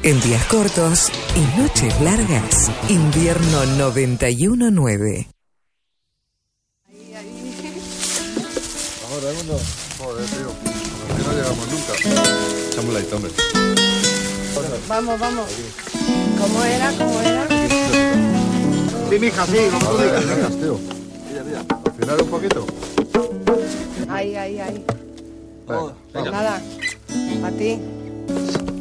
En días cortos y noches largas, invierno 91.9. Ahora, Raimundo. Joder, tío. A que no llegamos nunca. Echamos la hito, hombre. Vamos. ¿Cómo era? Sí, mija, sí. Como tú digas, tío. Mira. Al final un poquito. Ahí. Venga. Nada, a ti.